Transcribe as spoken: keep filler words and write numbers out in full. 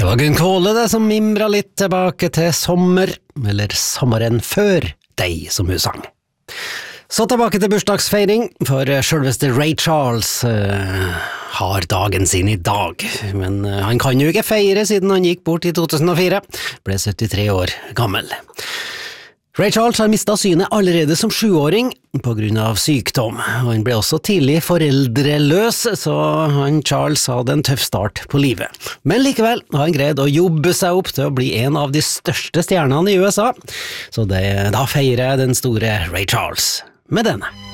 var Gunn Kåle det som mimra litt tilbake til sommer, eller sommeren før deg som hun sang. Så tilbake til bursdagsfeiring, for selveste Ray Charles uh, har dagen sin i dag, men uh, han kan jo ikke feire siden han gikk bort i to tusen og fire, ble syttitre år gammel. Ray Charles har mistet synet allerede som sjuåring på grunn av sykdom, og han ble også tidlig foreldreløs, så han Charles hadde en tøff start på livet. Men likevel har han greid å jobbe seg opp til å bli en av de største stjernene i U S A, så det, da feirer jeg den store Ray Charles med denne.